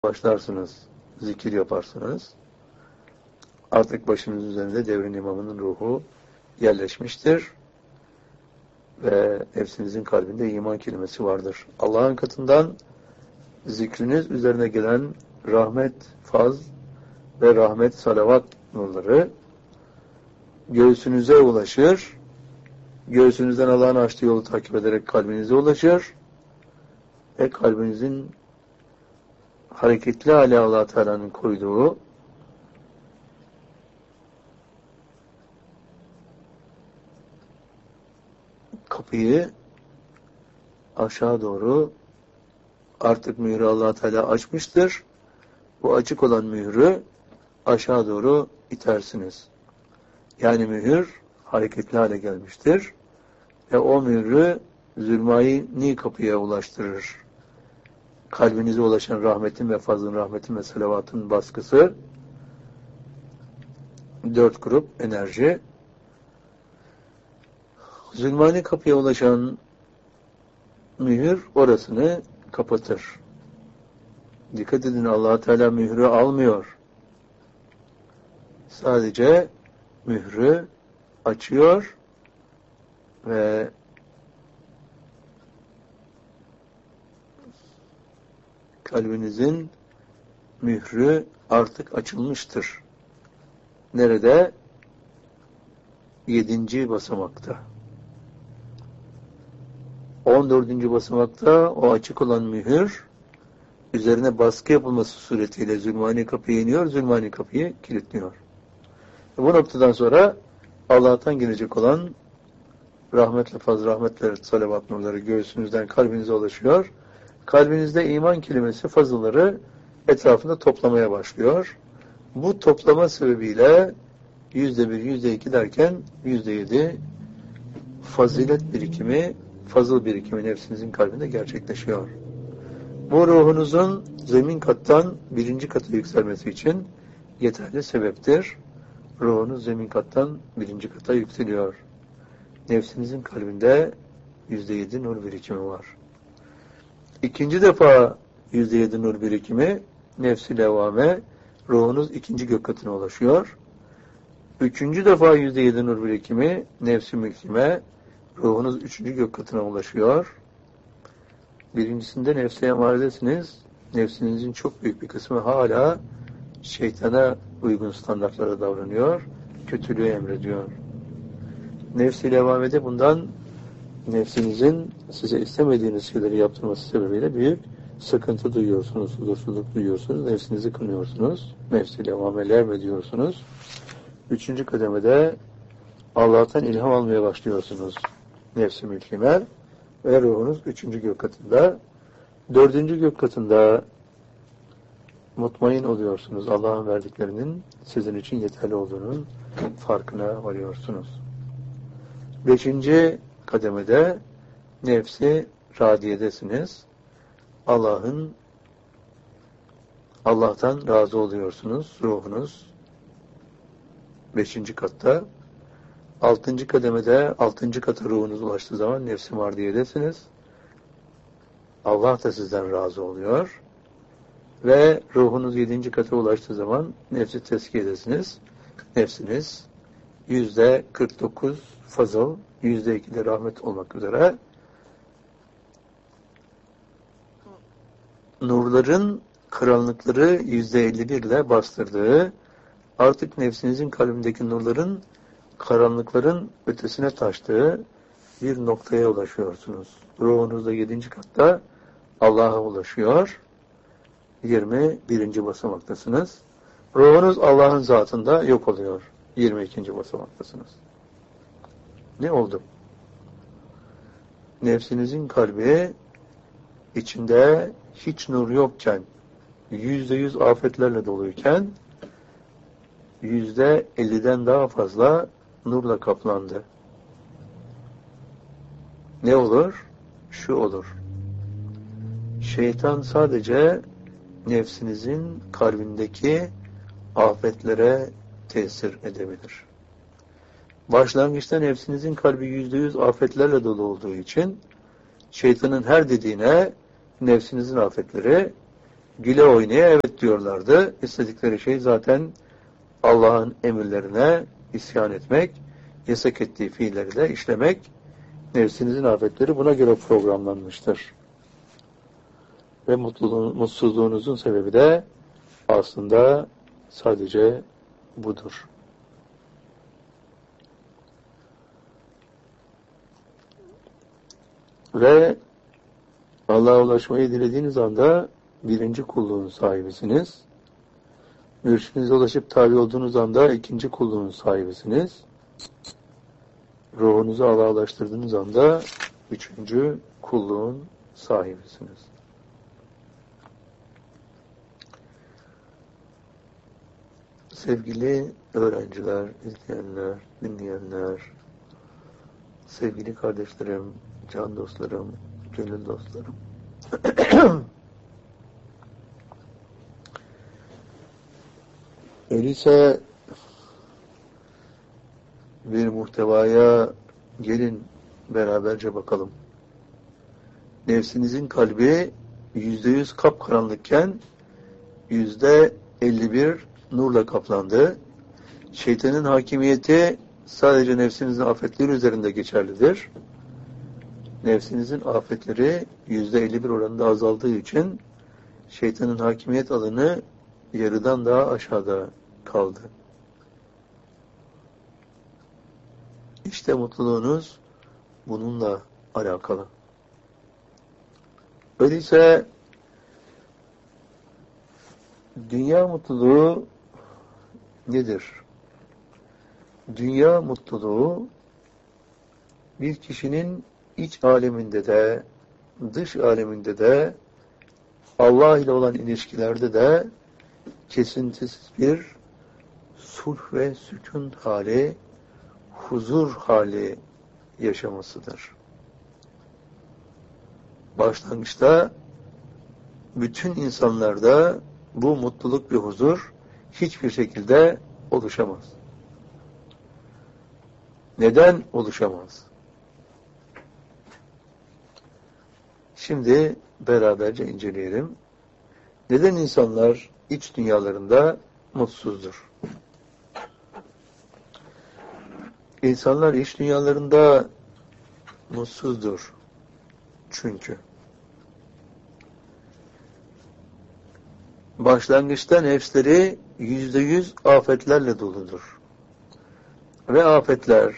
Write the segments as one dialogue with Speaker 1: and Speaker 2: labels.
Speaker 1: Başlarsınız, zikir yaparsınız. Artık başınız üzerinde devrin imamının ruhu yerleşmiştir ve nefsinizin kalbinde iman kelimesi vardır. Allah'ın katından zikriniz üzerine gelen rahmet, faz ve rahmet, salavat nurları göğsünüze ulaşır. Göğsünüzden Allah'ın açtığı yolu takip ederek kalbinize ulaşır ve kalbinizin hareketli hale Allah Teala'nın koyduğu kapıyı aşağı doğru artık mührü Allah Teala açmıştır. Bu açık olan mührü aşağı doğru itersiniz. Yani mühür hareketli hale gelmiştir ve o mührü zulmani kapıya ulaştırır. Kalbinize ulaşan rahmetin ve fazlın, rahmetin ve salavatın baskısı 4 grup enerji. Zulmani kapıya ulaşan mühür orasını kapatır. Dikkat edin, Allah Teala mührü almıyor. Sadece mührü açıyor ve kalbinizin mührü artık açılmıştır. Nerede? 7. basamakta. 14. basamakta o açık olan mühür üzerine baskı yapılması suretiyle zulmani kapıya iniyor, zulmani kapıyı kilitliyor. Bu noktadan sonra Allah'tan gelecek olan rahmetle fazl, rahmetle salavat nurları göğsünüzden kalbinize ulaşıyor. Kalbinizde iman kelimesi fazılları etrafında toplamaya başlıyor. Bu toplama sebebiyle %1, %2 derken %7 fazilet birikimi, fazıl birikimi nefsinizin kalbinde gerçekleşiyor. Bu ruhunuzun zemin kattan 1. kata yükselmesi için yeterli sebeptir. Ruhunuz zemin kattan 1. kata yükseliyor. Nefsinizin kalbinde %7 nur birikimi var. 2. defa %7 nur birikimi, nefs-i levvame, ruhunuz 2. gök katına ulaşıyor. 3. defa %7 nur birikimi, nefs-i mülkime, ruhunuz 3. gök katına ulaşıyor. Birincisinde nefse emaredesiniz. Nefsinizin çok büyük bir kısmı hala şeytana uygun standartlara davranıyor. Kötülüğü emrediyor. Nefs-i levvamede bundan nefsinizin size istemediğiniz şeyleri yaptırması sebebiyle büyük sıkıntı duyuyorsunuz, huzursuzluk duyuyorsunuz, nefsinizi kınıyorsunuz, nefs-i levvameler mi diyorsunuz. 3. kademede Allah'tan ilham almaya başlıyorsunuz. Nefs-i mülkime ve ruhunuz 3. gök katında. 4. gök katında mutmain oluyorsunuz. Allah'ın verdiklerinin sizin için yeterli olduğunun farkına varıyorsunuz. 5. kademede nefsi radiyedesiniz. Allah'tan razı oluyorsunuz. Ruhunuz 5. katta. 6. kademede 6. kata ruhunuz ulaştığı zaman nefsi mardiyedesiniz. Allah da sizden razı oluyor. Ve ruhunuz 7. kata ulaştığı zaman nefsi tezkiyedesiniz. Nefsiniz %49 fazıl, %2 de rahmet olmak üzere nurların karanlıkları %51 ile bastırdığı, artık nefsinizin kalbindeki nurların karanlıkların ötesine taştığı bir noktaya ulaşıyorsunuz. Ruhunuzda 7. katta Allah'a ulaşıyor. 21. basamaktasınız. Ruhunuz Allah'ın zatında yok oluyor. 22. basamaktasınız. Ne oldu? Nefsinizin kalbi içinde hiç nur yokken, %100 afetlerle doluyken, %50'den daha fazla nurla kaplandı. Ne olur? Şu olur. Şeytan sadece nefsinizin kalbindeki afetlere tesir edebilir. Başlangıçta nefsinizin kalbi %100 afetlerle dolu olduğu için şeytanın her dediğine nefsinizin afetleri güle oynaya evet diyorlardı. İstedikleri şey zaten Allah'ın emirlerine isyan etmek, yasak ettiği fiilleri de işlemek. Nefsinizin afetleri buna göre programlanmıştır. Ve mutsuzluğunuzun sebebi de aslında sadece budur. Ve Allah'a ulaşmayı dilediğiniz anda birinci kulluğun sahibisiniz. Mürşidinize ulaşıp tabi olduğunuz anda ikinci kulluğun sahibisiniz. Ruhunuzu Allah'a ulaştırdığınız anda üçüncü kulluğun sahibisiniz. Sevgili öğrenciler, izleyenler, dinleyenler, sevgili kardeşlerim, can dostlarım, gönül dostlarım. Öyleyse bir muhtevaya gelin beraberce bakalım. Nefsinizin kalbi %100 kapkaranlıkken %51 nurla kaplandı. Şeytanın hakimiyeti sadece nefsinizin afetleri üzerinde geçerlidir. Nefsinizin afetleri %51 oranında azaldığı için şeytanın hakimiyet alanı yarıdan daha aşağıda kaldı. İşte mutluluğunuz bununla alakalı. Öyleyse dünya mutluluğu nedir? Dünya mutluluğu bir kişinin iç aleminde de dış aleminde de Allah ile olan ilişkilerde de kesintisiz bir sulh ve sükun hali, huzur hali yaşamasıdır. Başlangıçta bütün insanlarda bu mutluluk ve huzur hiçbir şekilde oluşamaz. Neden oluşamaz? Şimdi beraberce inceleyelim. Neden insanlar iç dünyalarında mutsuzdur? İnsanlar iç dünyalarında mutsuzdur. Çünkü başlangıçta nefsleri %100 afetlerle doludur. Ve afetler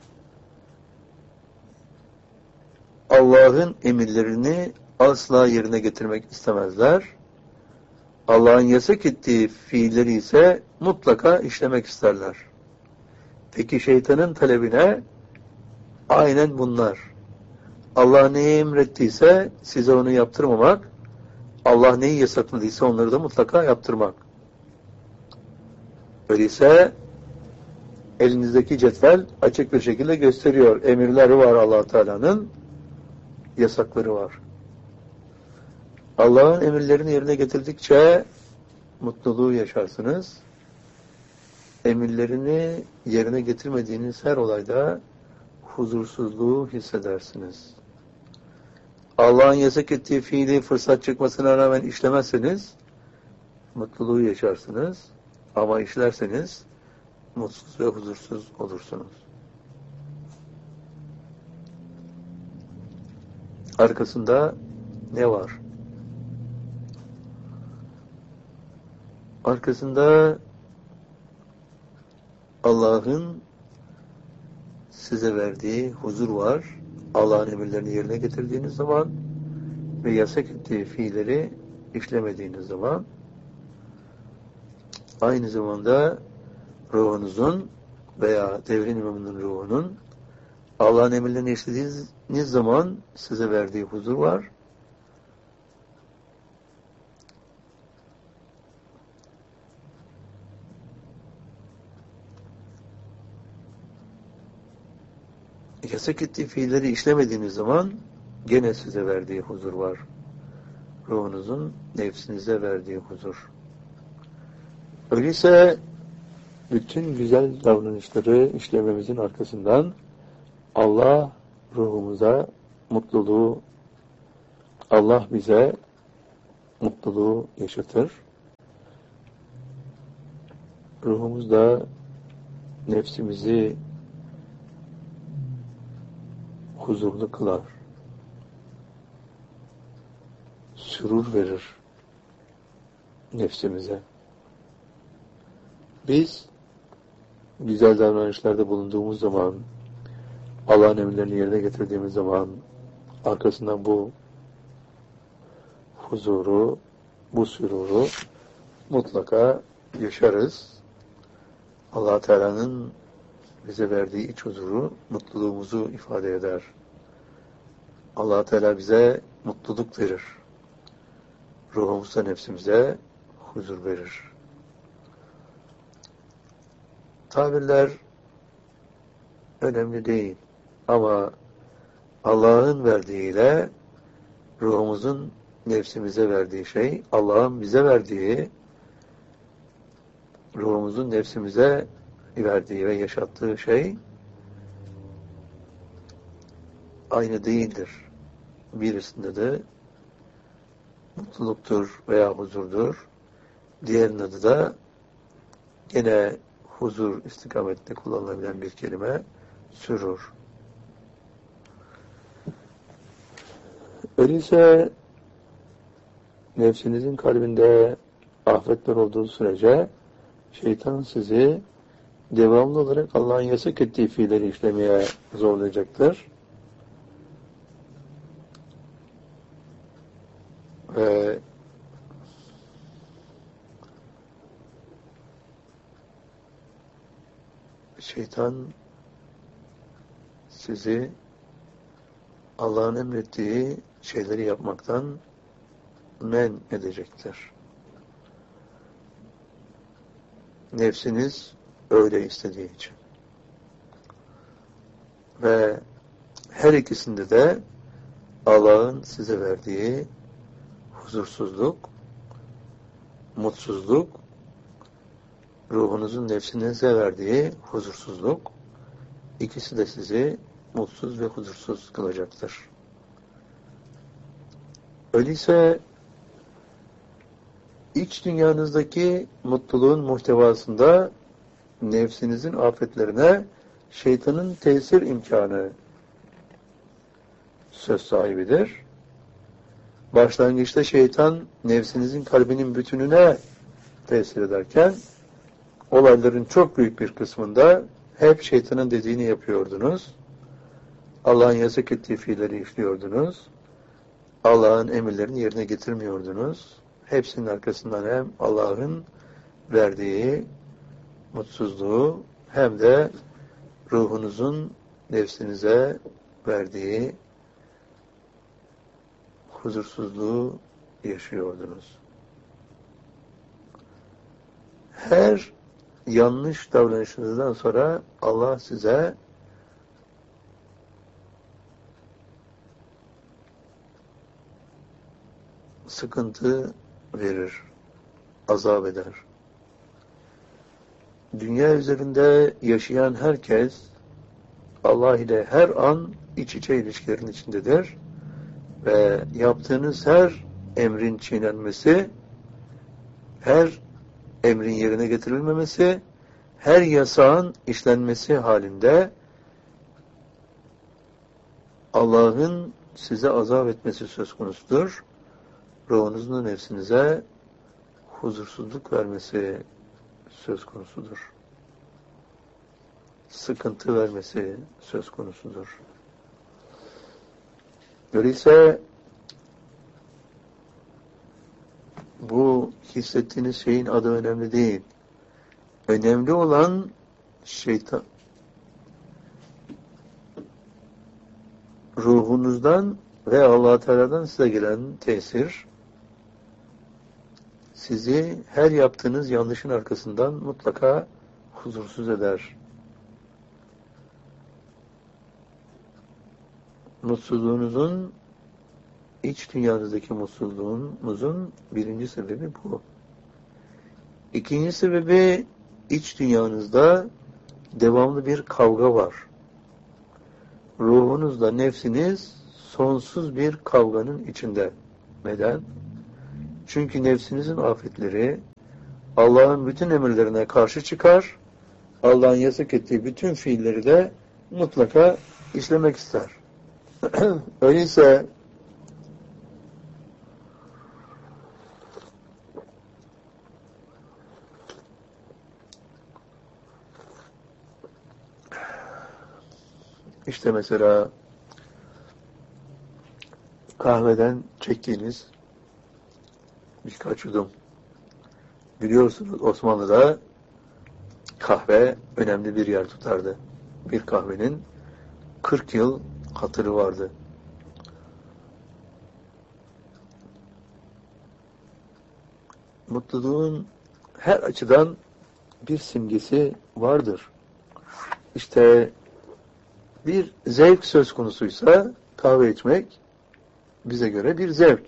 Speaker 1: Allah'ın emirlerini asla yerine getirmek istemezler. Allah'ın yasak ettiği fiilleri ise mutlaka işlemek isterler. Peki şeytanın talebine aynen bunlar. Allah neyi emrettiyse size onu yaptırmamak, Allah neyi yasakladıysa onları da mutlaka yaptırmak. Öyleyse elinizdeki cetvel açık bir şekilde gösteriyor. Emirleri var Allah Teala'nın, yasakları var. Allah'ın emirlerini yerine getirdikçe mutluluğu yaşarsınız. Emirlerini yerine getirmediğiniz her olayda huzursuzluğu hissedersiniz. Allah'ın yasak ettiği fiili fırsat çıkmasına rağmen işlemezseniz mutluluğu yaşarsınız. Ama işlerseniz mutsuz ve huzursuz olursunuz. Arkasında ne var? Arkasında Allah'ın size verdiği huzur var. Allah'ın emirlerini yerine getirdiğiniz zaman ve yasak ettiği fiilleri işlemediğiniz zaman aynı zamanda ruhunuzun veya devrin imamının ruhunun Allah'ın emirlerini işlediğiniz zaman size verdiği huzur var. Yasak ettiği fiilleri işlemediğiniz zaman gene size verdiği huzur var. Ruhunuzun nefsinize verdiği huzur. Öyleyse bütün güzel davranışları işlememizin arkasından Allah ruhumuza mutluluğu, Allah bize mutluluğu yaşatır. Ruhumuz da nefsimizi huzurlu kılar. Sürur verir nefsimize. Biz güzel davranışlarda bulunduğumuz zaman, Allah'ın emirlerini yerine getirdiğimiz zaman arkasından bu huzuru, bu süruru mutlaka yaşarız. Allah Teala'nın bize verdiği iç huzuru, mutluluğumuzu ifade eder. Allah Teala bize mutluluk verir. Ruhumuzda, nefsimize huzur verir. Tabirler önemli değil. Ama Allah'ın verdiğiyle ruhumuzun nefsimize verdiği şey, Allah'ın bize verdiği, ruhumuzun nefsimize verdiği ve yaşattığı şey aynı değildir. Birisinde de mutluluktur veya huzurdur. Diğerinin adı da gene huzur istikametinde kullanılabilen bir kelime, sürur. Öyleyse nefsinizin kalbinde afetler olduğu sürece şeytan sizi devamlı olarak Allah'ın yasak ettiği fiilleri işlemeye zorlayacaktır. Ve şeytan sizi Allah'ın emrettiği şeyleri yapmaktan men edecektir. Nefsiniz öyle istediği için. Ve her ikisinde de Allah'ın size verdiği huzursuzluk, mutsuzluk, ruhunuzun nefsinize verdiği huzursuzluk, ikisi de sizi mutsuz ve huzursuz kılacaktır. Öyleyse iç dünyanızdaki mutluluğun muhtevasında nefsinizin afetlerine şeytanın tesir imkanı söz sahibidir. Başlangıçta şeytan nefsinizin kalbinin bütününe tesir ederken olayların çok büyük bir kısmında hep şeytanın dediğini yapıyordunuz. Allah'ın yasak ettiği fiilleri işliyordunuz. Allah'ın emirlerini yerine getirmiyordunuz. Hepsinin arkasından hem Allah'ın verdiği mutsuzluğu hem de ruhunuzun nefsinize verdiği huzursuzluğu yaşıyordunuz. Her yanlış davranışınızdan sonra Allah size sıkıntı verir, azap eder. Dünya üzerinde yaşayan herkes Allah ile her an iç içe ilişkilerin içindedir ve yaptığınız her emrin çiğnenmesi, her emrin yerine getirilmemesi, her yasağın işlenmesi halinde Allah'ın size azap etmesi söz konusudur. Ruhunuzun nefsinize huzursuzluk vermesi söz konusudur. Sıkıntı vermesi söz konusudur. Öyleyse bu hissettiğiniz şeyin adı önemli değil. Önemli olan şeytan, ruhunuzdan ve Allah Teala'dan size gelen tesir, sizi her yaptığınız yanlışın arkasından mutlaka huzursuz eder. Mutsuzluğunuzun, iç dünyanızdaki mutsuzluğunuzun birinci sebebi bu. İkinci sebebi, iç dünyanızda devamlı bir kavga var. Ruhunuzla nefsiniz sonsuz bir kavganın içinde. Neden? Çünkü nefsinizin afetleri Allah'ın bütün emirlerine karşı çıkar, Allah'ın yasak ettiği bütün fiilleri de mutlaka işlemek ister. Öyleyse işte mesela kahveden çektiğiniz birkaç yudum. Biliyorsunuz Osmanlı'da kahve önemli bir yer tutardı. Bir kahvenin 40 yıl hatırı vardı. Mutluluğun her açıdan bir simgesi vardır. İşte bir zevk söz konusuysa kahve içmek bize göre bir zevk.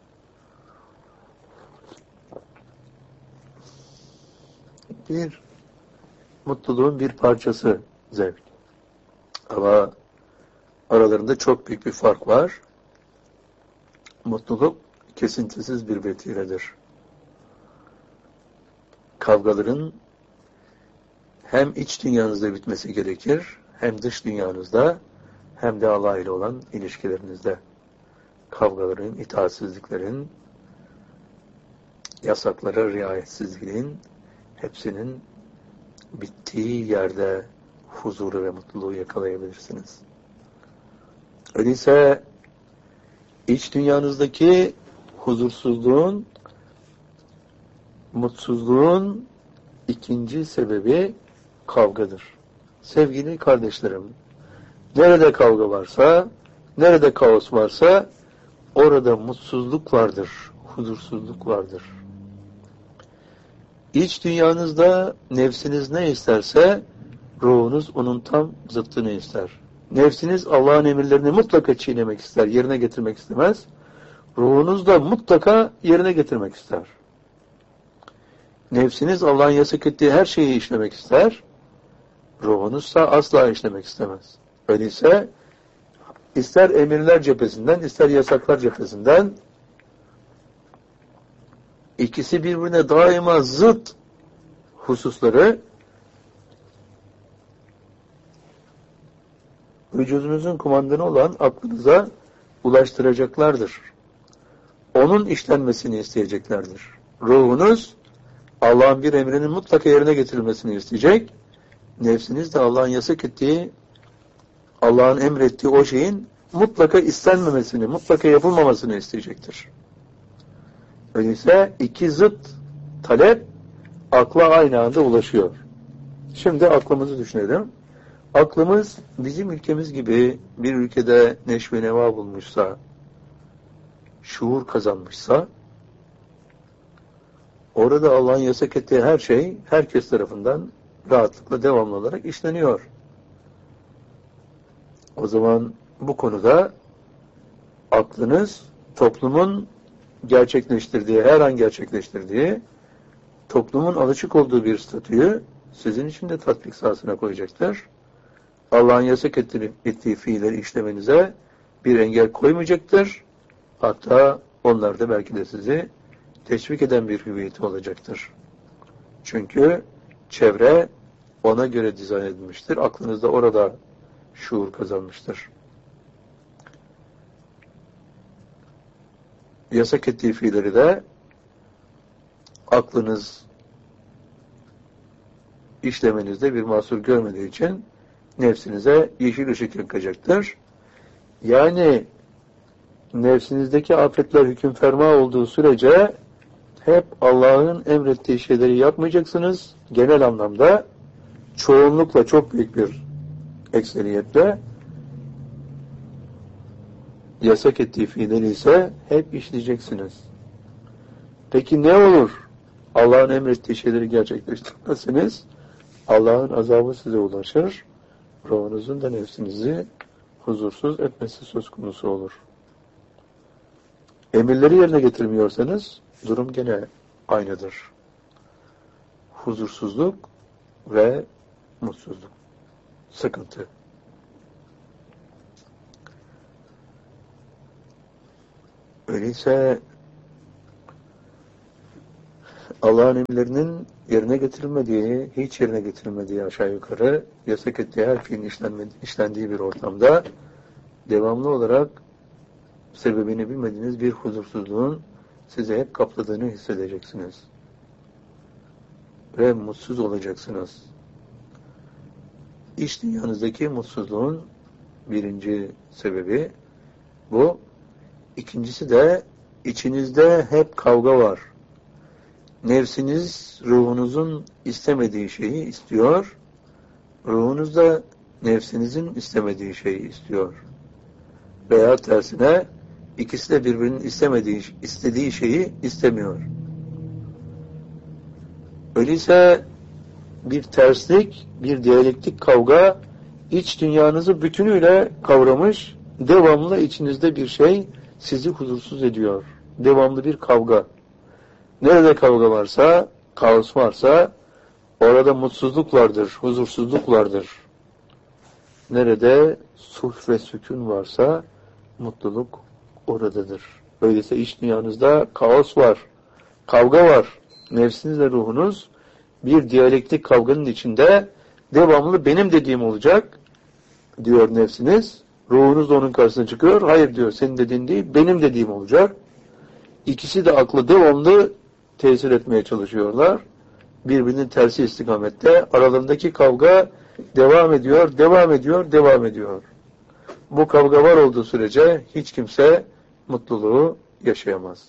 Speaker 1: Bir mutluluğun bir parçası zevk. Ama aralarında çok büyük bir fark var. Mutluluk kesintisiz bir vetiredir. Kavgaların hem iç dünyanızda bitmesi gerekir, hem dış dünyanızda, hem de Allah ile olan ilişkilerinizde. Kavgaların, itaatsizliklerin, yasaklara riayetsizliğin hepsinin bittiği yerde huzuru ve mutluluğu yakalayabilirsiniz. Öyleyse iç dünyanızdaki huzursuzluğun, mutsuzluğun ikinci sebebi kavgadır. Sevgili kardeşlerim, nerede kavga varsa, nerede kaos varsa orada mutsuzluk vardır, huzursuzluk vardır. İç dünyanızda nefsiniz ne isterse ruhunuz onun tam zıttını ister. Nefsiniz Allah'ın emirlerini mutlaka çiğnemek ister, yerine getirmek istemez. Ruhunuz da mutlaka yerine getirmek ister. Nefsiniz Allah'ın yasak ettiği her şeyi işlemek ister. Ruhunuzsa asla işlemek istemez. Öyleyse ister emirler cephesinden, ister yasaklar cephesinden ikisi birbirine daima zıt hususları vücudunuzun kumandanı olan aklınıza ulaştıracaklardır. Onun işlenmesini isteyeceklerdir. Ruhunuz Allah'ın bir emrinin mutlaka yerine getirilmesini isteyecek. Nefsiniz de Allah'ın yasak ettiği, Allah'ın emrettiği o şeyin mutlaka istenmemesini, mutlaka yapılmamasını isteyecektir. Öyleyse iki zıt talep akla aynı anda ulaşıyor. Şimdi aklımızı düşünelim. Aklımız bizim ülkemiz gibi bir ülkede neşve neva bulmuşsa, şuur kazanmışsa, orada Allah'ın yasak ettiği her şey herkes tarafından rahatlıkla devamlı olarak işleniyor. O zaman bu konuda aklınız toplumun gerçekleştirdiği, her an gerçekleştirdiği, toplumun alışık olduğu bir statüyü sizin için de tatbik sahasına koyacaktır. Allah'ın yasak ettiği fiilleri işlemenize bir engel koymayacaktır. Hatta onlar da belki de sizi teşvik eden bir hüviyeti olacaktır. Çünkü çevre ona göre dizayn edilmiştir. Aklınız da orada şuur kazanmıştır. Yasak ettiği fiilleri de aklınız işlemenizde bir mahsur görmediği için nefsinize yeşil ışık yakacaktır. Yani nefsinizdeki afetler hüküm ferma olduğu sürece hep Allah'ın emrettiği şeyleri yapmayacaksınız. Genel anlamda çoğunlukla, çok büyük bir ekseriyetle yasak ettiği fiilleri ise hep işleyeceksiniz. Peki ne olur? Allah'ın emrettiği şeyleri gerçekleştirmezseniz Allah'ın azabı size ulaşır. Ruhunuzun da nefsinizi huzursuz etmesi söz konusu olur. Emirleri yerine getirmiyorsanız durum gene aynıdır. Huzursuzluk ve mutsuzluk. Sıkıntı. Öyleyse Allah'ın emirlerinin yerine getirilmediği, hiç yerine getirilmediği aşağı yukarı yasak ettiği her fiilin işlendiği bir ortamda devamlı olarak sebebini bilmediğiniz bir huzursuzluğun sizi hep kapladığını hissedeceksiniz. Ve mutsuz olacaksınız. İç dünyanızdaki mutsuzluğun birinci sebebi bu. İkincisi de içinizde hep kavga var. Nefsiniz ruhunuzun istemediği şeyi istiyor. Ruhunuz da nefsinizin istemediği şeyi istiyor. Veya tersine ikisi de birbirinin istediği şeyi istemiyor. Öyleyse bir terslik, bir diyalektik kavga iç dünyanızı bütünüyle kavramış, devamlı içinizde bir şey sizi huzursuz ediyor. Devamlı bir kavga. Nerede kavga varsa, kaos varsa orada mutsuzluk vardır, huzursuzluk vardır. Nerede sulh ve sükun varsa mutluluk oradadır. Öyleyse iç dünyanızda kaos var, kavga var. Nefsinizle ruhunuz bir diyalektik kavganın içinde devamlı benim dediğim olacak diyor nefsiniz. Ruhunuz da onun karşısına çıkıyor. Hayır diyor, senin dediğin değil, benim dediğim olacak. İkisi de aklı devamlı tesir etmeye çalışıyorlar. Birbirinin tersi istikamette. Aralarındaki kavga devam ediyor, devam ediyor, devam ediyor. Bu kavga var olduğu sürece hiç kimse mutluluğu yaşayamaz.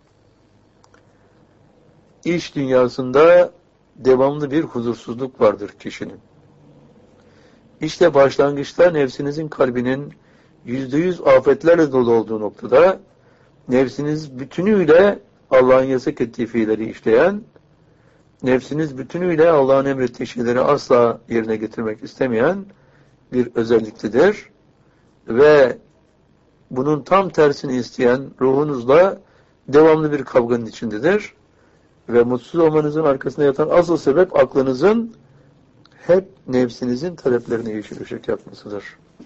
Speaker 1: İş dünyasında devamlı bir huzursuzluk vardır kişinin. İşte başlangıçta nefsinizin kalbinin %100 afetlerle dolu olduğu noktada nefsiniz bütünüyle Allah'ın yasak ettiği fiilleri işleyen, nefsiniz bütünüyle Allah'ın emrettiği şeyleri asla yerine getirmek istemeyen bir özelliktedir. Ve bunun tam tersini isteyen ruhunuzla devamlı bir kavganın içindedir. Ve mutsuz olmanızın arkasında yatan asıl sebep aklınızın hep nefsinizin taleplerine yeşil ışık yakmasıdır.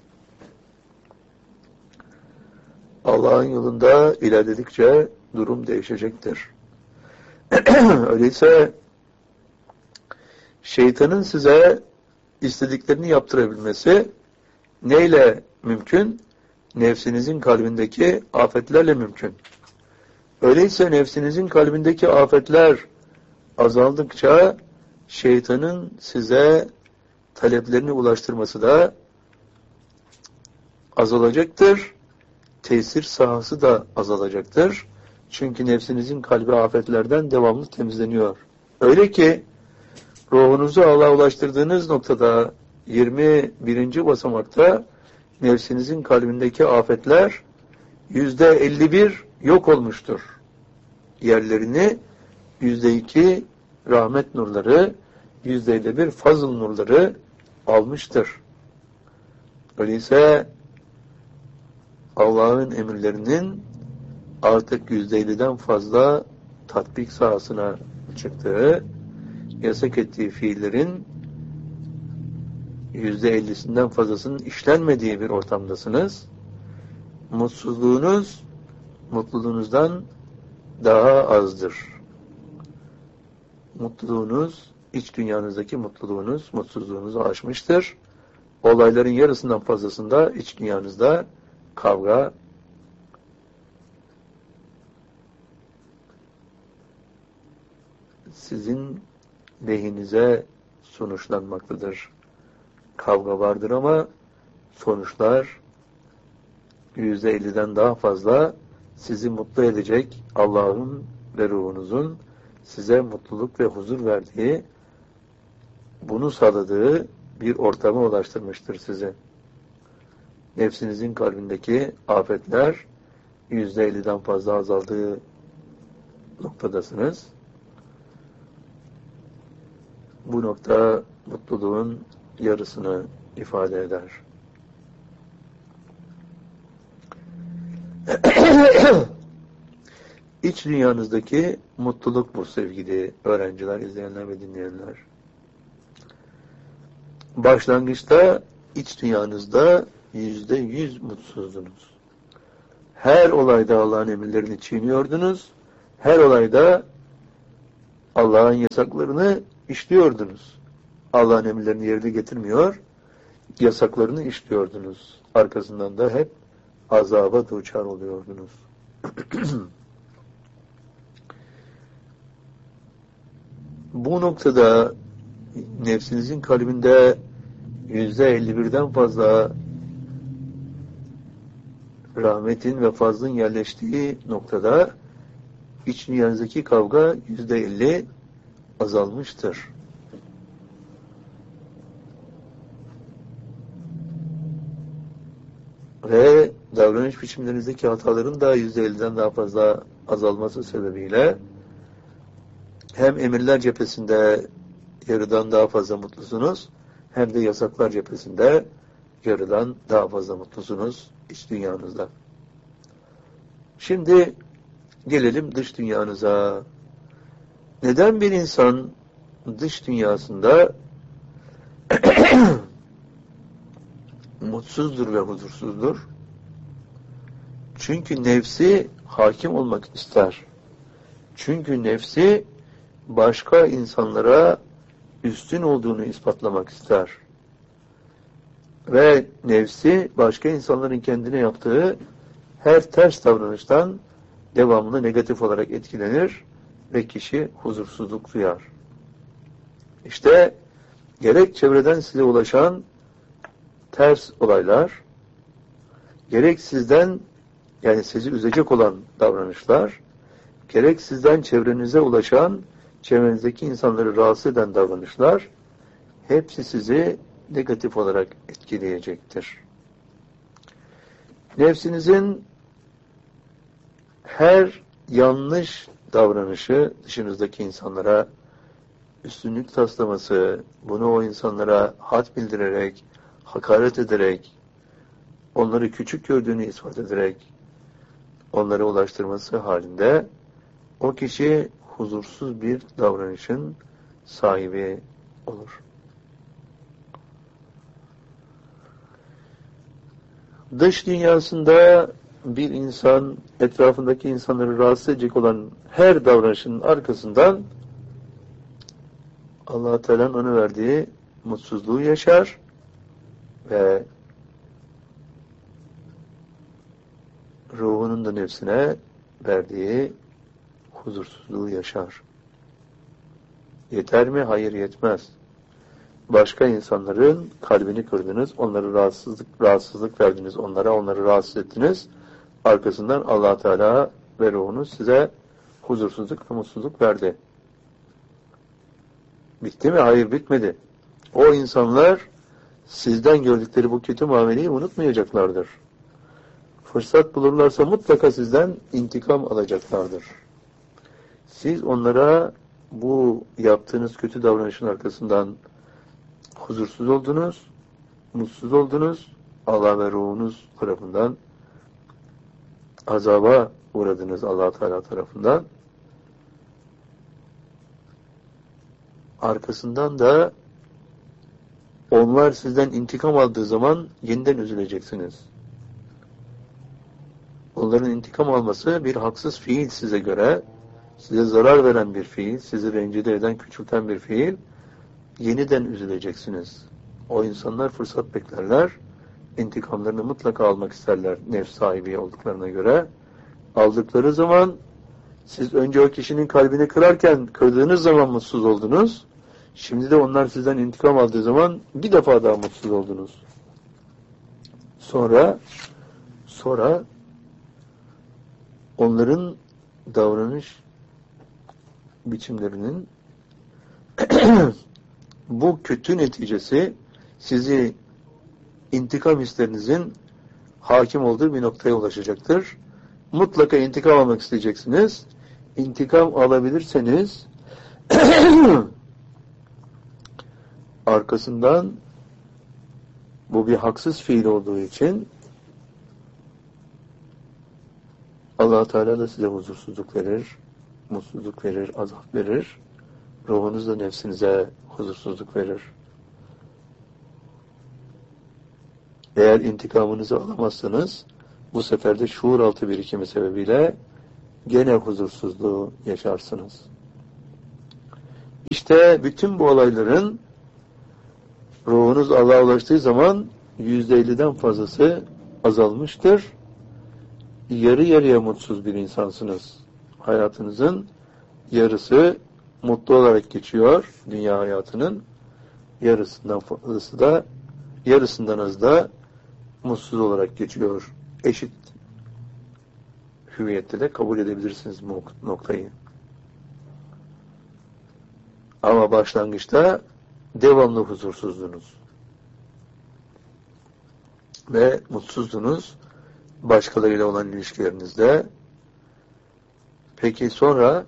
Speaker 1: Allah'ın yolunda ilerledikçe durum değişecektir. Öyleyse şeytanın size istediklerini yaptırabilmesi neyle mümkün? Nefsinizin kalbindeki afetlerle mümkün. Öyleyse nefsinizin kalbindeki afetler azaldıkça şeytanın size taleplerini ulaştırması da azalacaktır. Tesir sahası da azalacaktır. Çünkü nefsinizin kalbi afetlerden devamlı temizleniyor. Öyle ki ruhunuzu Allah'a ulaştırdığınız noktada 21. basamakta nefsinizin kalbindeki afetler %51 yok olmuştur. Yerlerini %2 rahmet nurları, %51 fazıl nurları almıştır. Öyleyse Allah'ın emirlerinin artık %50'den fazla tatbik sahasına çıktığı, yasak ettiği fiillerin %50'sinden fazlasının işlenmediği bir ortamdasınız. Mutsuzluğunuz mutluluğunuzdan daha azdır. Mutluluğunuz, iç dünyanızdaki mutluluğunuz, mutsuzluğunuzu aşmıştır. Olayların yarısından fazlasında iç dünyanızda kavga, sizin lehinize sonuçlanmaktadır. Kavga vardır ama sonuçlar %50'den daha fazla sizi mutlu edecek Allah'ın ve ruhunuzun size mutluluk ve huzur verdiği, bunu sağladığı bir ortama ulaştırmıştır sizi. Nefsinizin kalbindeki afetler %50'den fazla azaldığı noktadasınız. Bu nokta mutluluğun yarısını ifade eder. İç dünyanızdaki mutluluk bu sevgili öğrenciler, izleyenler ve dinleyenler. Başlangıçta iç dünyanızda %100 mutsuzdunuz. Her olayda Allah'ın emirlerini çiğniyordunuz. Her olayda Allah'ın yasaklarını işliyordunuz. Allah'ın emirlerini yerine getirmiyor, yasaklarını işliyordunuz. Arkasından da hep azaba duçar oluyordunuz. Bu noktada nefsinizin kalbinde %51'den fazla rahmetin ve fazlın yerleştiği noktada iç dünyanızdaki kavga %50 azalmıştır. Ve davranış biçimlerinizdeki hataların da %50'den daha fazla azalması sebebiyle hem emirler cephesinde yarıdan daha fazla mutlusunuz, hem de yasaklar cephesinde yarıdan daha fazla mutlusunuz iç dünyanızda. Şimdi gelelim dış dünyanıza. Neden bir insan dış dünyasında mutsuzdur ve huzursuzdur? Çünkü nefsi hakim olmak ister. Çünkü nefsi başka insanlara üstün olduğunu ispatlamak ister. Ve nefsi başka insanların kendine yaptığı her ters davranıştan devamlı negatif olarak etkilenir ve kişi huzursuzluk duyar. İşte gerek çevreden size ulaşan ters olaylar, gerek sizden, yani sizi üzecek olan davranışlar, gerek sizden çevrenize ulaşan, çevrenizdeki insanları rahatsız eden davranışlar, hepsi sizi negatif olarak etkileyecektir. Nefsinizin her yanlış davranışı dışınızdaki insanlara üstünlük taslaması, bunu o insanlara had bildirerek, hakaret ederek, onları küçük gördüğünü ispat ederek onlara ulaştırması halinde o kişi huzursuz bir davranışın sahibi olur. Dış dünyasında bir insan etrafındaki insanları rahatsız edecek olan her davranışın arkasından Allah-u Teala'nın ona verdiği mutsuzluğu yaşar ve ruhunun da nefsine verdiği huzursuzluğu yaşar. Yeter mi? Hayır, yetmez. Başka insanların kalbini kırdınız, onları rahatsızlık verdiniz, onları rahatsız ettiniz. Arkasından Allah Teala ve ruhunuz size huzursuzluk ve mutsuzluk verdi. Bitti mi? Hayır, bitmedi. O insanlar sizden gördükleri bu kötü muameleyi unutmayacaklardır. Fırsat bulurlarsa mutlaka sizden intikam alacaklardır. Siz onlara bu yaptığınız kötü davranışın arkasından huzursuz oldunuz, mutsuz oldunuz, Allah ve ruhunuz tarafından azaba uğradınız Allah Teala tarafından. Arkasından da onlar sizden intikam aldığı zaman yeniden üzüleceksiniz. Onların intikam alması bir haksız fiil size göre, size zarar veren bir fiil, sizi rencide eden, küçülten bir fiil, yeniden üzüleceksiniz. O insanlar fırsat beklerler, intikamlarını mutlaka almak isterler nefs sahibi olduklarına göre. Aldıkları zaman, siz önce o kişinin kalbini kırdığınız zaman mutsuz oldunuz, şimdi de onlar sizden intikam aldığı zaman bir defa daha mutsuz oldunuz. Sonra onların davranış biçimlerinin bu kötü neticesi sizi intikam hislerinizin hakim olduğu bir noktaya ulaşacaktır. Mutlaka intikam almak isteyeceksiniz. İntikam alabilirseniz arkasından bu bir haksız fiil olduğu için Allah Teala da size huzursuzluk verir, mutsuzluk verir, azap verir. Ruhunuz da nefsinize huzursuzluk verir. Eğer intikamınızı alamazsanız bu sefer de şuur altı birikimi sebebiyle gene huzursuzluğu yaşarsınız. İşte bütün bu olayların ruhunuz Allah'a ulaştığı zaman %50'den fazlası azalmıştır. Yarı yarıya mutsuz bir insansınız. Hayatınızın yarısı mutlu olarak geçiyor. Dünya hayatının yarısından az da mutsuz olarak geçiyor. Eşit hüviyette de kabul edebilirsiniz bu noktayı. Ama başlangıçta devamlı huzursuzdunuz. Ve mutsuzdunuz başkalarıyla olan ilişkilerinizde. Peki sonra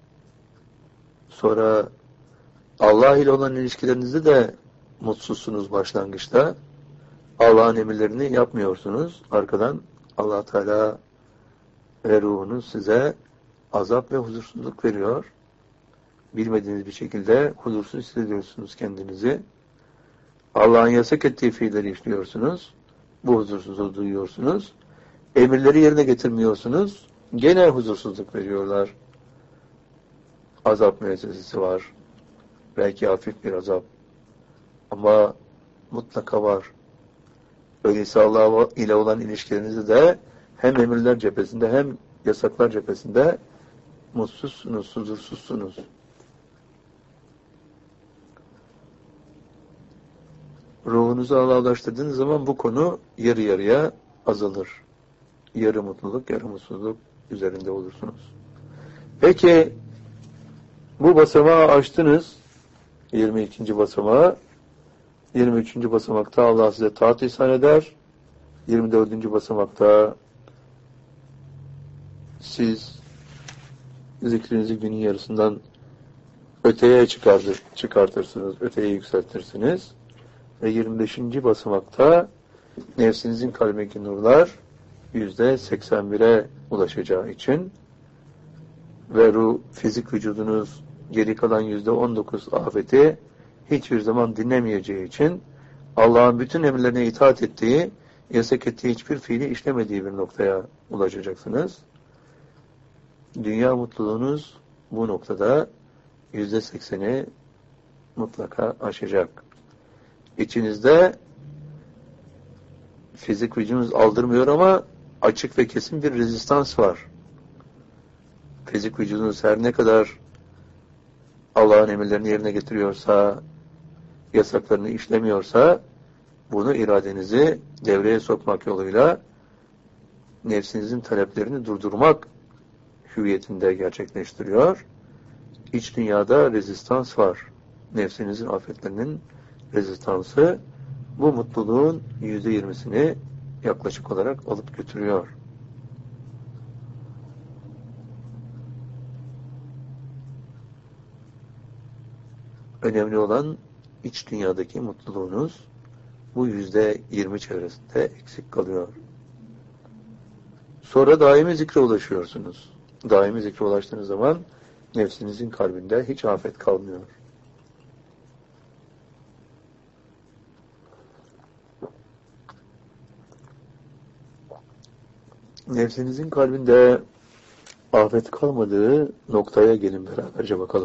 Speaker 1: Allah ile olan ilişkilerinizde de mutsuzsunuz başlangıçta. Allah'ın emirlerini yapmıyorsunuz. Arkadan Allah Teala ve ruhunuz size azap ve huzursuzluk veriyor. Bilmediğiniz bir şekilde huzursuz hissediyorsunuz kendinizi. Allah'ın yasak ettiği fiilleri işliyorsunuz. Bu huzursuzluğu duyuyorsunuz. Emirleri yerine getirmiyorsunuz. Gene huzursuzluk veriyorlar. Azap müessesesi var. Belki hafif bir azap. Ama mutlaka var. Öyleyse Allah ile olan ilişkilerinizde de hem emirler cephesinde hem yasaklar cephesinde mutsuzsunuz, huzursuzsunuz. Ruhunuzu Allah'a ulaştırdığınız zaman bu konu yarı yarıya azalır. Yarı mutluluk, yarı mutsuzluk üzerinde olursunuz. Peki bu basamağı aştınız. 22. basamağı. 23. basamakta Allah size taat ihsan eder. 24. basamakta siz zikrinizi günün yarısından öteye çıkartırsınız, öteye yükseltirsiniz. Ve 25. basamakta nefsinizin kalbindeki nurlar %81'e ulaşacağı için ve fizik vücudunuz geri kalan %19 afeti hiçbir zaman dinlemeyeceği için Allah'ın bütün emirlerine itaat ettiği, yasak ettiği hiçbir fiili işlemediği bir noktaya ulaşacaksınız. Dünya mutluluğunuz bu noktada %80'i mutlaka aşacak. İçinizde fizik vücudunuz aldırmıyor ama açık ve kesin bir rezistans var. Fizik vücudunuz her ne kadar Allah'ın emirlerini yerine getiriyorsa, yasaklarını işlemiyorsa, bunu iradenizi devreye sokmak yoluyla nefsinizin taleplerini durdurmak hüviyetinde gerçekleştiriyor. İç dünyada rezistans var. Nefsinizin afetlerinin rezistansı bu mutluluğun %20'sini yaklaşık olarak alıp götürüyor. Önemli olan iç dünyadaki mutluluğunuz bu %20 çevresinde eksik kalıyor. Sonra daimi zikre ulaşıyorsunuz. Daimi zikre ulaştığınız zaman nefsinizin kalbinde hiç afet kalmıyor. Nefsinizin kalbinde afet kalmadığı noktaya gelin beraberce bakalım.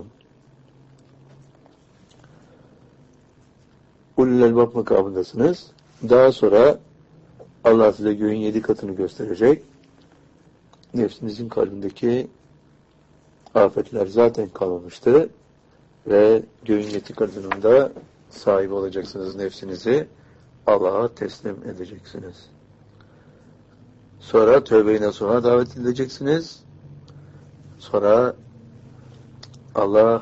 Speaker 1: Ulul Elbab makamındasınız. Daha sonra Allah size göğün 7 katını gösterecek. Nefsinizin kalbindeki afetler zaten kalmamıştı. Ve göğün 7 katının da sahibi olacaksınız. Nefsinizi Allah'a teslim edeceksiniz. Sonra tövbe-i nasuha davet edileceksiniz. Sonra Allah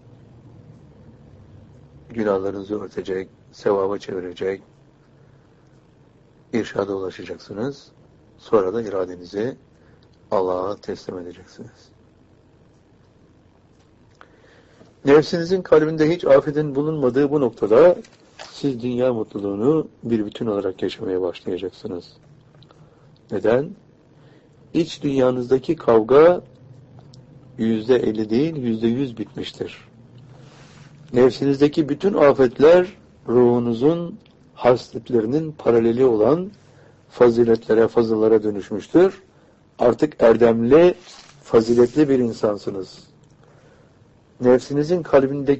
Speaker 1: günahlarınızı örtecek, sevaba çevirecek, irşada ulaşacaksınız. Sonra da iradenizi Allah'a teslim edeceksiniz. Nefsinizin kalbinde hiç afetin bulunmadığı bu noktada siz dünya mutluluğunu bir bütün olarak yaşamaya başlayacaksınız. Neden? İç dünyanızdaki kavga %50 değil, %100 bitmiştir. Nefsinizdeki bütün afetler ruhunuzun hasletlerinin paraleli olan faziletlere, fazıllara dönüşmüştür. Artık erdemli, faziletli bir insansınız. Nefsinizin kalbindeki